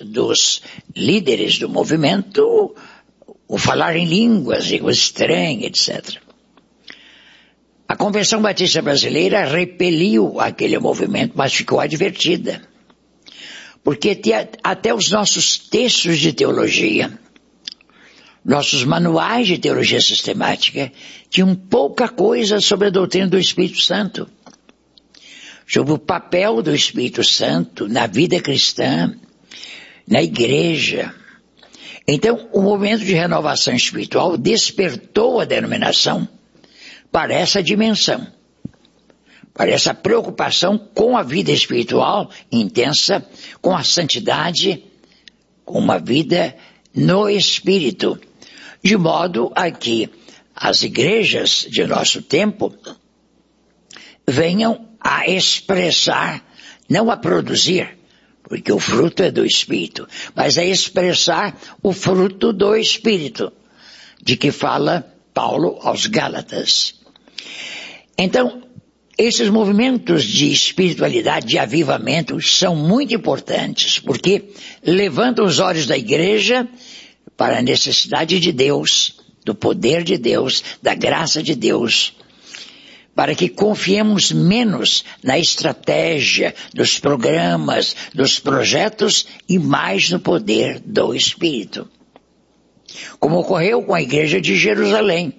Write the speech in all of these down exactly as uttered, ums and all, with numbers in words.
dos líderes do movimento o falar em línguas, língua estranha, etcétera. A Convenção Batista Brasileira repeliu aquele movimento, mas ficou advertida. Porque até os nossos textos de teologia, nossos manuais de teologia sistemática, tinham pouca coisa sobre a doutrina do Espírito Santo, sobre o papel do Espírito Santo na vida cristã, na igreja. Então, o movimento de renovação espiritual despertou a denominação para essa dimensão, para essa preocupação com a vida espiritual intensa, com a santidade, com uma vida no Espírito, de modo a que as igrejas de nosso tempo venham a expressar, não a produzir, porque o fruto é do Espírito, mas a expressar o fruto do Espírito, de que fala Paulo aos Gálatas. Então, esses movimentos de espiritualidade, de avivamento, são muito importantes, porque levantam os olhos da igreja para a necessidade de Deus, do poder de Deus, da graça de Deus, para que confiemos menos na estratégia, dos programas, dos projetos e mais no poder do Espírito. Como ocorreu com a igreja de Jerusalém,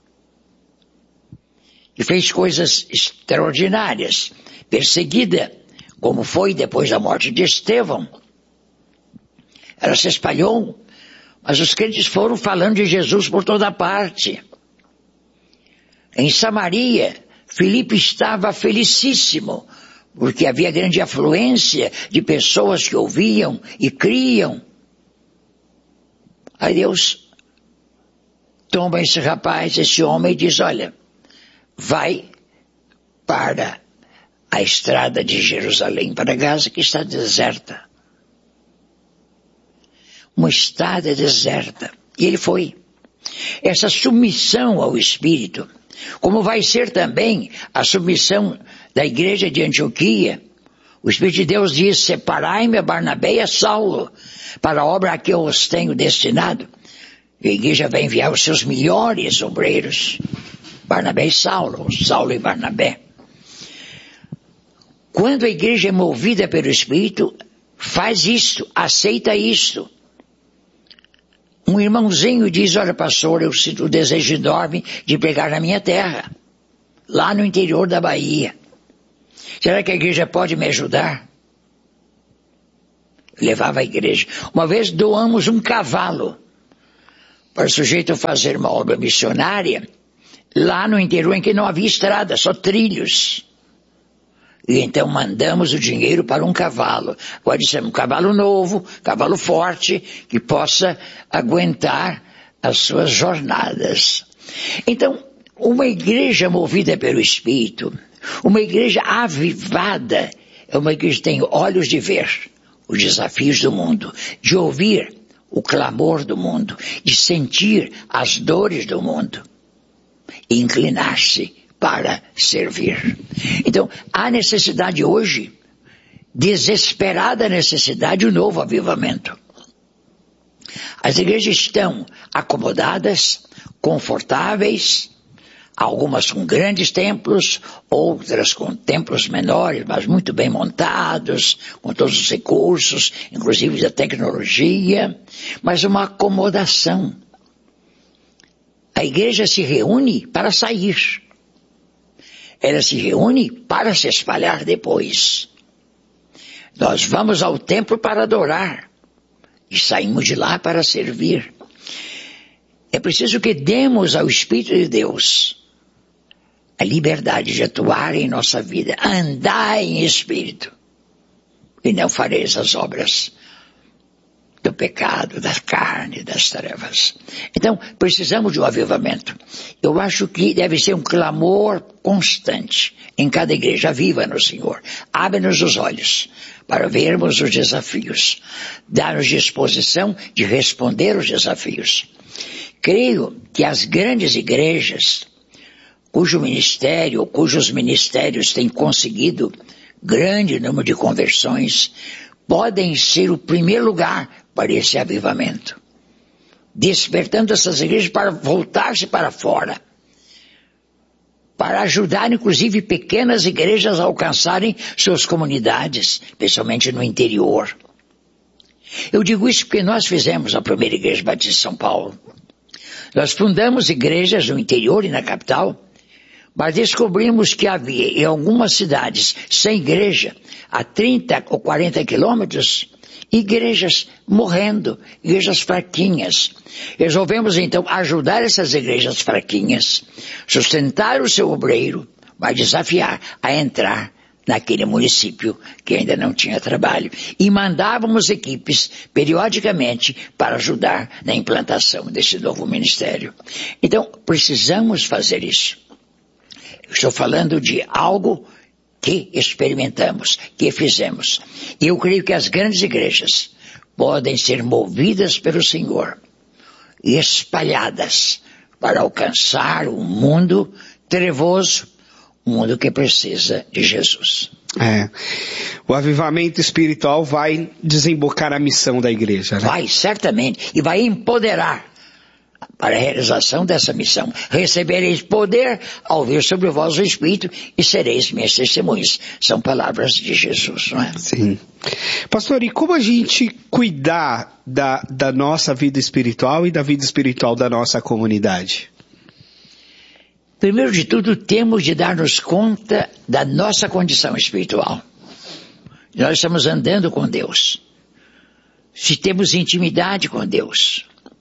que fez coisas extraordinárias, perseguida, como foi depois da morte de Estevão. Ela se espalhou, mas os crentes foram falando de Jesus por toda parte. Em Samaria, Filipe estava felicíssimo, porque havia grande afluência de pessoas que ouviam e criam. Aí Deus toma esse rapaz, esse homem, e diz, olha, vai para a estrada de Jerusalém, para Gaza, que está deserta. Uma estrada deserta. E ele foi. Essa submissão ao Espírito, como vai ser também a submissão da igreja de Antioquia, o Espírito de Deus diz, separai-me a Barnabé e a Saulo, para a obra a que eu os tenho destinado. E a igreja vai enviar os seus melhores obreiros, Barnabé e Saulo, Saulo e Barnabé. Quando a igreja é movida pelo Espírito, faz isto, aceita isto. Um irmãozinho diz, olha pastor, eu sinto o desejo enorme de pregar na minha terra, lá no interior da Bahia. Será que a igreja pode me ajudar? Eu levava a igreja. Uma vez doamos um cavalo para o sujeito fazer uma obra missionária, lá no interior em que não havia estrada, só trilhos. E então mandamos o dinheiro para um cavalo. Pode ser um cavalo novo, cavalo forte, que possa aguentar as suas jornadas. Então, uma igreja movida pelo Espírito, uma igreja avivada, é uma igreja que tem olhos de ver os desafios do mundo, de ouvir o clamor do mundo, de sentir as dores do mundo e inclinar-se para servir. Então, há necessidade hoje, desesperada necessidade de um novo avivamento. As igrejas estão acomodadas, confortáveis, algumas com grandes templos, outras com templos menores, mas muito bem montados, com todos os recursos, inclusive da tecnologia, mas uma acomodação. A igreja se reúne para sair. Ela se reúne para se espalhar depois. Nós vamos ao templo para adorar e saímos de lá para servir. É preciso que demos ao Espírito de Deus a liberdade de atuar em nossa vida. Andai em Espírito e não fareis as obras do pecado, da carne, das trevas. Então, precisamos de um avivamento. Eu acho que deve ser um clamor constante em cada igreja. Aviva-nos, Senhor. Abre-nos os olhos para vermos os desafios. Dá-nos disposição de responder os desafios. Creio que as grandes igrejas, cujo ministério, ou cujos ministérios têm conseguido grande número de conversões, podem ser o primeiro lugar para esse avivamento, despertando essas igrejas para voltar-se para fora, para ajudar inclusive pequenas igrejas a alcançarem suas comunidades, especialmente no interior. Eu digo isso porque nós fizemos a primeira igreja batista de São Paulo. Nós fundamos igrejas no interior e na capital, mas descobrimos que havia em algumas cidades sem igreja, a trinta ou quarenta quilômetros, igrejas morrendo, igrejas fraquinhas. Resolvemos então ajudar essas igrejas fraquinhas, sustentar o seu obreiro, mas desafiar a entrar naquele município que ainda não tinha trabalho. E mandávamos equipes periodicamente para ajudar na implantação desse novo ministério. Então, precisamos fazer isso. Eu estou falando de algo que experimentamos, que fizemos. E eu creio que as grandes igrejas podem ser movidas pelo Senhor e espalhadas para alcançar um mundo trevoso, um mundo que precisa de Jesus. É. O avivamento espiritual vai desembocar a missão da igreja, né? Vai, certamente. E vai empoderar para a realização dessa missão. Recebereis poder ao vir sobre vós o Espírito e sereis minhas testemunhas. São palavras de Jesus, não é? Sim. Pastor, e como a gente cuidar da, da nossa vida espiritual e da vida espiritual da nossa comunidade? Primeiro de tudo, temos de dar-nos conta da nossa condição espiritual. Nós estamos andando com Deus. Se temos intimidade com Deus,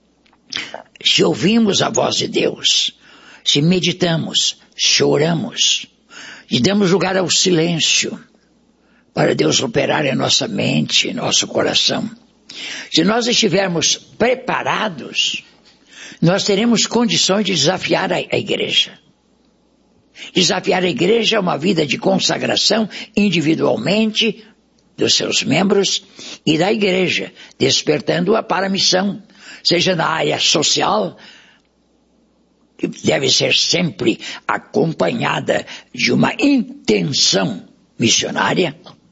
se ouvimos a voz de Deus, se meditamos, choramos, e damos lugar ao silêncio, para Deus operar em nossa mente, em nosso coração. Se nós estivermos preparados, nós teremos condições de desafiar a, a igreja. Desafiar a igreja é uma vida de consagração individualmente dos seus membros e da igreja, despertando-a para a missão, seja na área social, que deve ser sempre acompanhada de uma intenção missionária,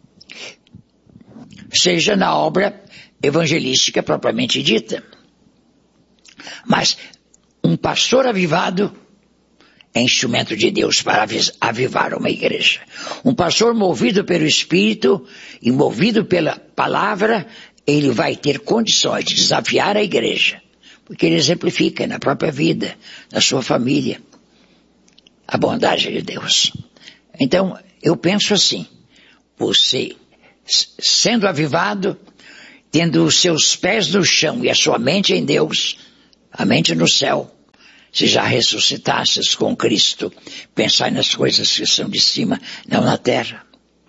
seja na obra evangelística propriamente dita. Mas um pastor avivado é instrumento de Deus para avivar uma igreja. Um pastor movido pelo Espírito e movido pela palavra, ele vai ter condições de desafiar a igreja, porque ele exemplifica na própria vida, na sua família, a bondade de Deus. Então, eu penso assim, você sendo avivado, tendo os seus pés no chão e a sua mente em Deus, a mente no céu, se já ressuscitasses com Cristo, pensai nas coisas que são de cima, não na terra.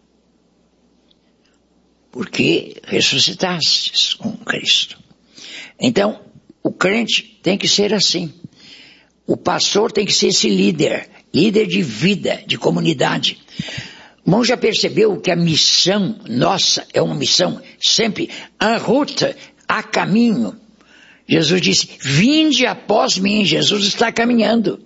Porque ressuscitastes com Cristo. Então, o crente tem que ser assim. O pastor tem que ser esse líder, líder de vida, de comunidade. O irmão já percebeu que a missão nossa é uma missão sempre en route, a caminho. Jesus disse, vinde após mim. Jesus está caminhando.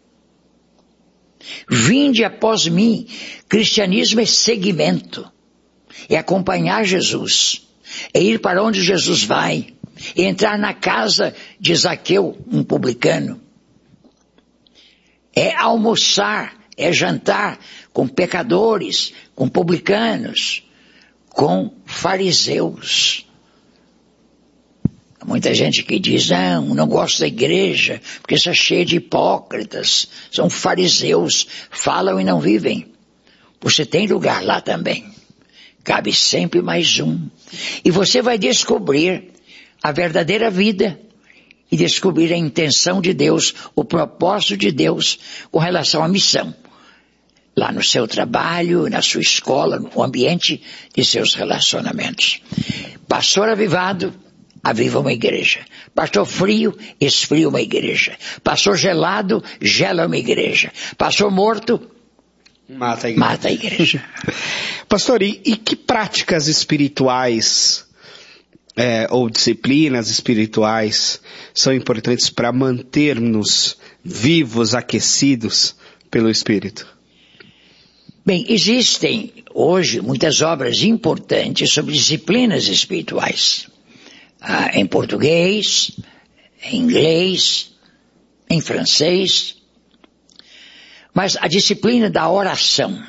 Vinde após mim. Cristianismo é seguimento. É acompanhar Jesus. É ir para onde Jesus vai. É entrar na casa de Zaqueu, um publicano. É almoçar, é jantar com pecadores, com publicanos, com fariseus. Muita gente que diz, não, não gosto da igreja, porque está cheia de hipócritas, são fariseus, falam e não vivem. Você tem lugar lá também. Cabe sempre mais um. E você vai descobrir a verdadeira vida e descobrir a intenção de Deus, o propósito de Deus com relação à missão. Lá no seu trabalho, na sua escola, no ambiente de seus relacionamentos. Pastor avivado, aviva uma igreja. Pastor frio, esfria uma igreja. Pastor gelado, gela uma igreja. Pastor morto, mata a igreja. Mata a igreja. Pastor, e, e que práticas espirituais é, ou disciplinas espirituais são importantes para manter-nos vivos, aquecidos pelo Espírito? Bem, existem hoje muitas obras importantes sobre disciplinas espirituais. Ah, em português, em inglês, em francês. Mas a disciplina da oração,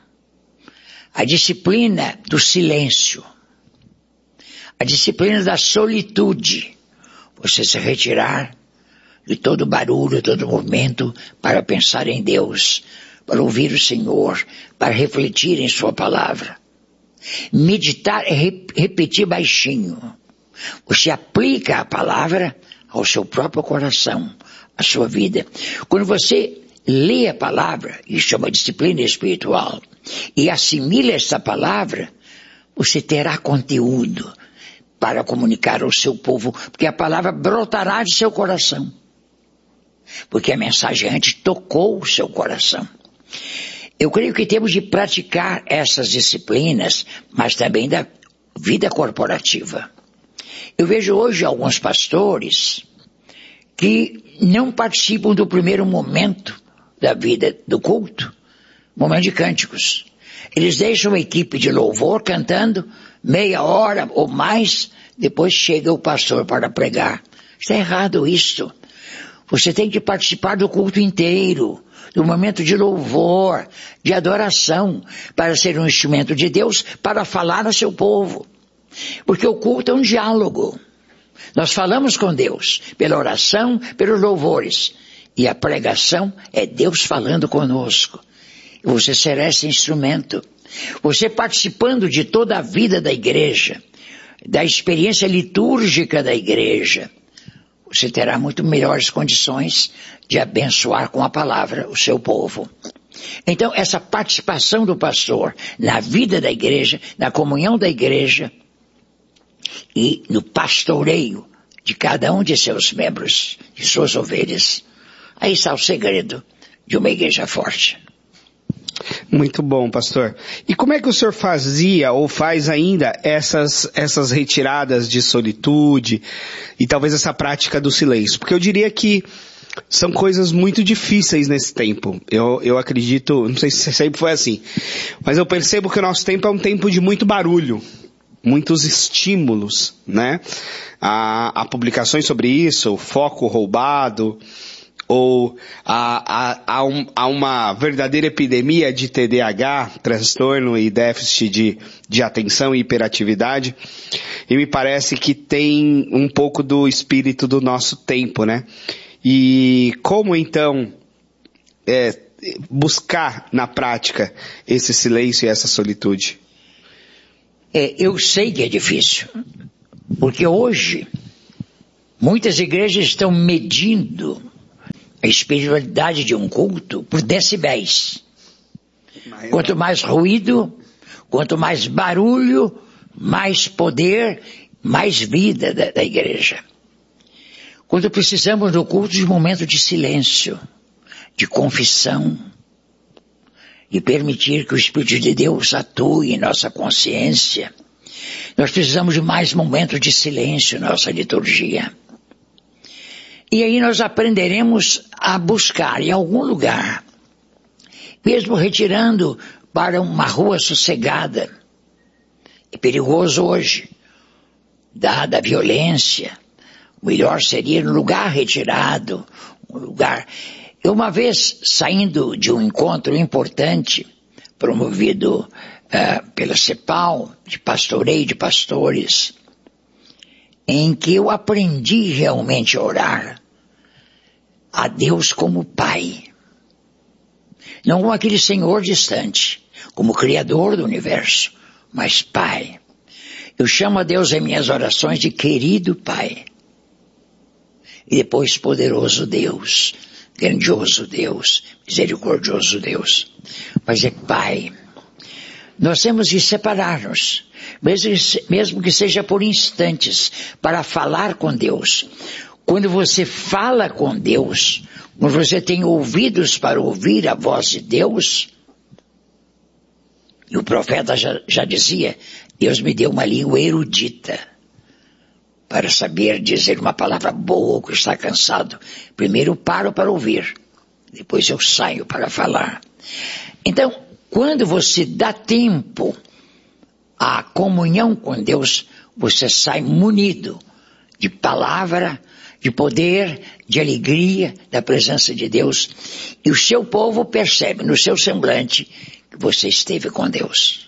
a disciplina do silêncio, a disciplina da solitude, você se retirar de todo barulho, todo movimento para pensar em Deus, para ouvir o Senhor, para refletir em sua palavra. Meditar é repetir baixinho. Você aplica a palavra ao seu próprio coração, à sua vida. Quando você lê a palavra, isso é uma disciplina espiritual, e assimila essa palavra, você terá conteúdo para comunicar ao seu povo, porque a palavra brotará de seu coração. Porque a mensagem antes tocou o seu coração. Eu creio que temos de praticar essas disciplinas, mas também da vida corporativa. Eu vejo hoje alguns pastores que não participam do primeiro momento da vida do culto, momento de cânticos. Eles deixam a equipe de louvor cantando meia hora ou mais, depois chega o pastor para pregar. Está errado isso. Você tem que participar do culto inteiro, do momento de louvor, de adoração, para ser um instrumento de Deus, para falar ao seu povo. Porque o culto é um diálogo. Nós falamos com Deus, pela oração, pelos louvores. E a pregação é Deus falando conosco. Você será esse instrumento. Você participando de toda a vida da igreja, da experiência litúrgica da igreja, você terá muito melhores condições de abençoar com a palavra o seu povo. Então, essa participação do pastor na vida da igreja, na comunhão da igreja e no pastoreio de cada um de seus membros, de suas ovelhas, aí está o segredo de uma igreja forte. Muito bom, pastor. E como é que o senhor fazia ou faz ainda essas, essas retiradas de solitude e talvez essa prática do silêncio? Porque eu diria que são coisas muito difíceis nesse tempo. Eu, eu acredito, não sei se sempre foi assim, mas eu percebo que o nosso tempo é um tempo de muito barulho, muitos estímulos, né? Há, há publicações sobre isso, foco roubado, ou há, há, há, um, há uma verdadeira epidemia de T D A H, transtorno e déficit de, de atenção e hiperatividade, e me parece que tem um pouco do espírito do nosso tempo, né? E como então é, buscar na prática esse silêncio e essa solitude? É, eu sei que é difícil, porque hoje muitas igrejas estão medindo a espiritualidade de um culto por decibéis. Quanto mais ruído, quanto mais barulho, mais poder, mais vida da, da igreja. Quando precisamos do culto de um momento de silêncio, de confissão, e permitir que o Espírito de Deus atue em nossa consciência, nós precisamos de mais momentos de silêncio em nossa liturgia. E aí nós aprenderemos a buscar em algum lugar, mesmo retirando para uma rua sossegada. É perigoso hoje, dada a violência. O melhor seria um lugar retirado, um lugar... Eu uma vez, saindo de um encontro importante, promovido uh, pela CEPAL, de pastoreio de pastores, em que eu aprendi realmente a orar a Deus como Pai. Não como aquele Senhor distante, como Criador do universo, mas Pai. Eu chamo a Deus em minhas orações de querido Pai. E depois poderoso Deus, grandioso Deus, misericordioso Deus. Mas é Pai. Nós temos de separar-nos, mesmo, mesmo que seja por instantes, para falar com Deus. Quando você fala com Deus, quando você tem ouvidos para ouvir a voz de Deus, e o profeta já, já dizia, Deus me deu uma língua erudita, para saber dizer uma palavra boa que está cansado. Primeiro paro para ouvir, depois eu saio para falar. Então, Quando você dá tempo à comunhão com Deus, você sai munido de palavra, de poder, de alegria, da presença de Deus. E o seu povo percebe no seu semblante que você esteve com Deus.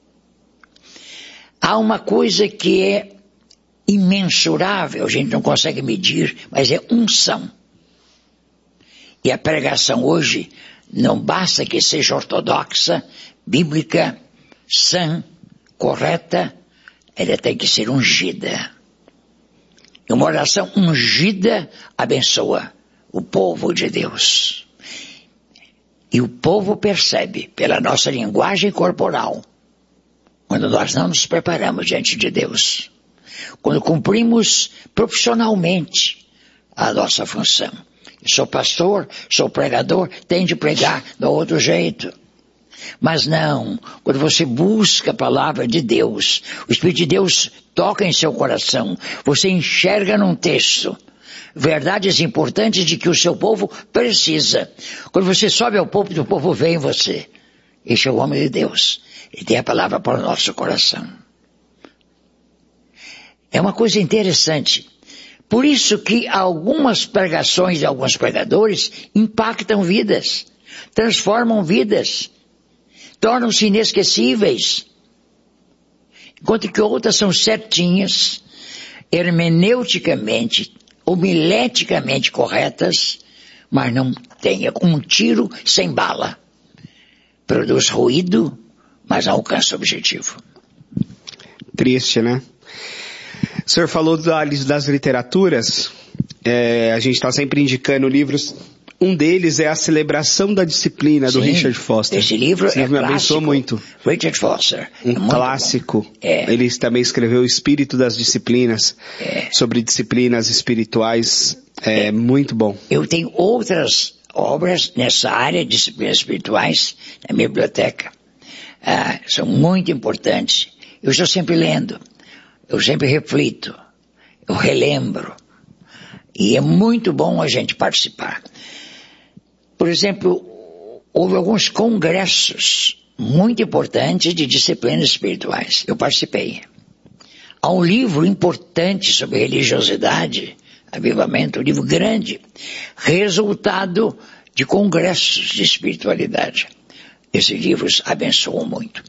Há uma coisa que é imensurável, a gente não consegue medir, mas é unção. E a pregação hoje não basta que seja ortodoxa, bíblica, sã, correta, ela tem que ser ungida. E uma oração ungida abençoa o povo de Deus. E o povo percebe pela nossa linguagem corporal, quando nós não nos preparamos diante de Deus, quando cumprimos profissionalmente a nossa função. Eu sou pastor, sou pregador, tenho de pregar do outro jeito. Mas não, quando você busca a palavra de Deus, o Espírito de Deus toca em seu coração, você enxerga num texto verdades importantes de que o seu povo precisa. Quando você sobe ao púlpito, o povo vê em você. Este é o homem de Deus. Ele tem a palavra para o nosso coração. É uma coisa interessante. Por isso que algumas pregações de alguns pregadores impactam vidas, transformam vidas, tornam-se inesquecíveis, enquanto que outras são certinhas, hermeneuticamente, homileticamente corretas, mas não tem um tiro sem bala. Produz ruído, mas não alcança o objetivo. Triste, né? O senhor falou das literaturas, é, a gente está sempre indicando livros. Um deles é A Celebração da Disciplina, do Sim, Richard Foster. Esse livro esse é livro me clássico. abençoou muito. Richard Foster. Um é clássico. É. Ele também escreveu O Espírito das Disciplinas, é. sobre disciplinas espirituais. É, é muito bom. Eu tenho outras obras nessa área de disciplinas espirituais na minha biblioteca. Ah, são muito importantes. Eu estou sempre lendo. Eu sempre reflito. Eu relembro. E é muito bom a gente participar. Por exemplo, houve alguns congressos muito importantes de disciplinas espirituais. Eu participei. Há um livro importante sobre religiosidade, avivamento, um livro grande, resultado de congressos de espiritualidade. Esses livros abençoam muito.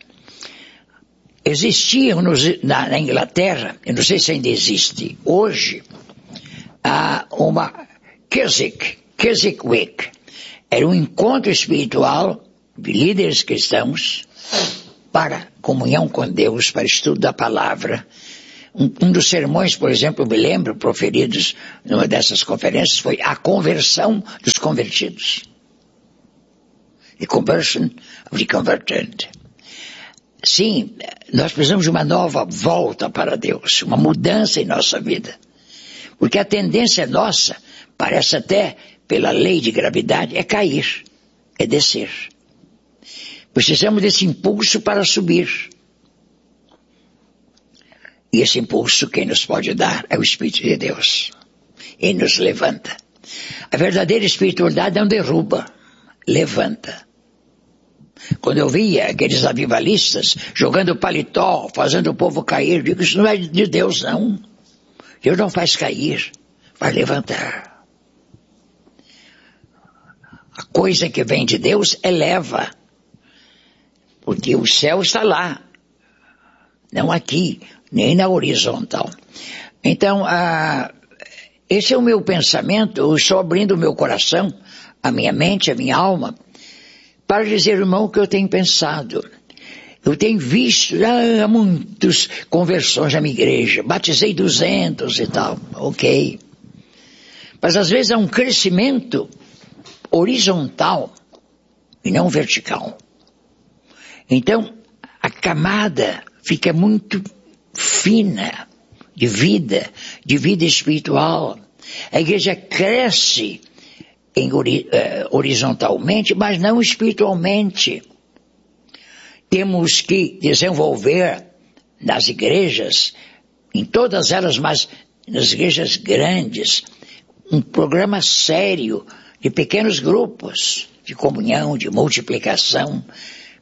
Existiam nos, na, na Inglaterra, eu não sei se ainda existe hoje, há uma Keswick, Keswick Week. Era um encontro espiritual de líderes cristãos para comunhão com Deus, para estudo da palavra. Um, um dos sermões, por exemplo, eu me lembro, proferidos numa dessas conferências, foi a conversão dos convertidos. The conversion of the converted. Sim, nós precisamos de uma nova volta para Deus, uma mudança em nossa vida. Porque a tendência nossa, parece até pela lei de gravidade, é cair, é descer. Precisamos desse impulso para subir. E esse impulso quem nos pode dar é o Espírito de Deus. Ele nos levanta. A verdadeira espiritualidade não derruba, levanta. Quando eu via aqueles avivalistas jogando paletó, fazendo o povo cair, eu digo, isso não é de Deus não. Deus não faz cair, faz levantar. A coisa que vem de Deus eleva. Porque o céu está lá, não aqui, nem na horizontal. Então, ah, esse é o meu pensamento, eu estou abrindo o meu coração, a minha mente, a minha alma, para dizer, irmão, o que eu tenho pensado. Eu tenho visto ah, muitas conversões na minha igreja, batizei duzentos e tal, ok. Mas às vezes há um crescimento horizontal e não vertical. Então, a camada fica muito fina de vida, de vida espiritual. A igreja cresce em, uh, horizontalmente, mas não espiritualmente. Temos que desenvolver nas igrejas, em todas elas, mas nas igrejas grandes, um programa sério de pequenos grupos, de comunhão, de multiplicação,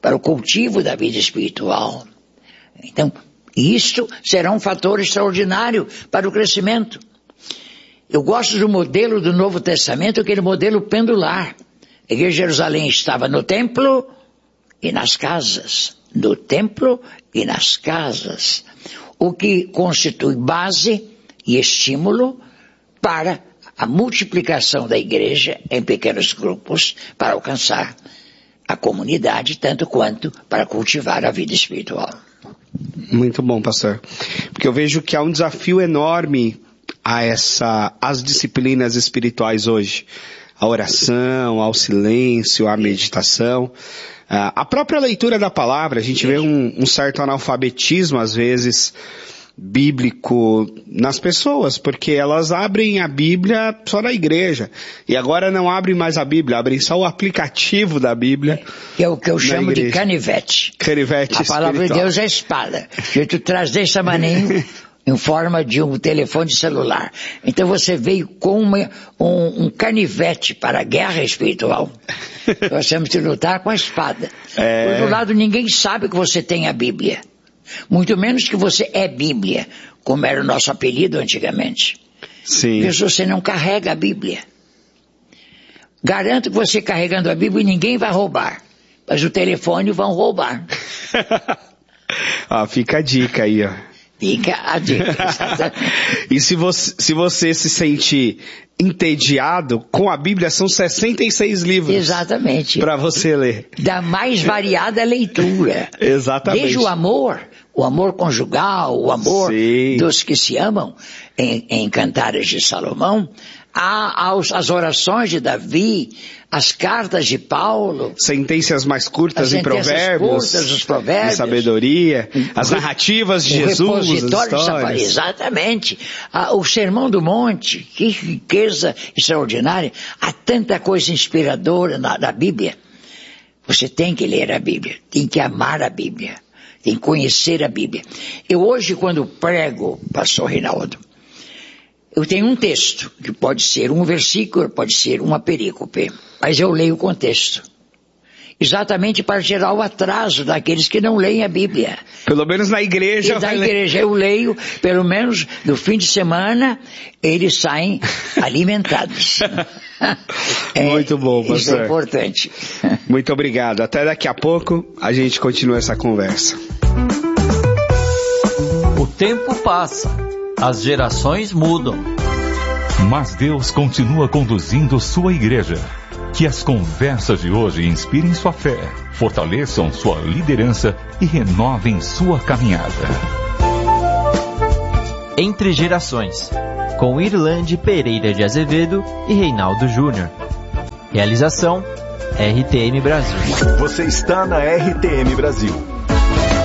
para o cultivo da vida espiritual. Então, isto será um fator extraordinário para o crescimento. Eu gosto do modelo do Novo Testamento, aquele modelo pendular. A igreja de Jerusalém estava no templo e nas casas. No templo e nas casas. O que constitui base e estímulo para a multiplicação da igreja em pequenos grupos para alcançar a comunidade, tanto quanto para cultivar a vida espiritual. Muito bom, pastor. Porque eu vejo que há um desafio enorme a essa, as disciplinas espirituais hoje. A oração, ao silêncio, a meditação. A própria leitura da palavra, a gente vê um, um certo analfabetismo, às vezes, bíblico nas pessoas, porque elas abrem a Bíblia só na igreja. E agora não abrem mais a Bíblia, abrem só o aplicativo da Bíblia. Que é o que eu chamo igreja. de canivete. Canivete A palavra espiritual. De Deus é espada. E tu traz desse maninho em forma de um telefone celular. Então você veio com uma, um, um canivete para a guerra espiritual. Nós temos que lutar com a espada. É... Por outro lado, ninguém sabe que você tem a Bíblia. Muito menos que você é Bíblia, como era o nosso apelido antigamente. Sim. Porque você não carrega a Bíblia. Garanto que você carregando a Bíblia ninguém vai roubar. Mas o telefone vão roubar. Ah, fica a dica aí, ó. Fica a dica. E se você, se você se sente entediado, com a Bíblia são sessenta e seis livros. Exatamente. Para você ler. Da mais variada leitura. Exatamente. Desde o amor, o amor conjugal, o amor Sim. dos que se amam, em, em Cantares de Salomão, há aos, as orações de Davi, as cartas de Paulo. Sentenças mais curtas em provérbios. Curtas, os provérbios. De sabedoria. As narrativas de Jesus. Repositório, exatamente. Ah, o Sermão do Monte, que riqueza extraordinária. Há tanta coisa inspiradora na, na Bíblia. Você tem que ler a Bíblia, tem que amar a Bíblia, tem que conhecer a Bíblia. Eu hoje, quando prego, pastor Reinaldo, eu tenho um texto, que pode ser um versículo, pode ser uma perícope, mas eu leio o contexto. Exatamente para gerar o atraso daqueles que não leem a Bíblia. Pelo menos na igreja. E da igreja eu leio, pelo menos no fim de semana, eles saem alimentados. É, muito bom, pastor. Isso é importante. Muito obrigado. Até daqui a pouco a gente continua essa conversa. O tempo passa, as gerações mudam. Mas Deus continua conduzindo sua igreja. Que as conversas de hoje inspirem sua fé, fortaleçam sua liderança e renovem sua caminhada. Entre Gerações, com Irlande Pereira de Azevedo e Reinaldo Júnior. Realização R T M Brasil. Você está na R T M Brasil.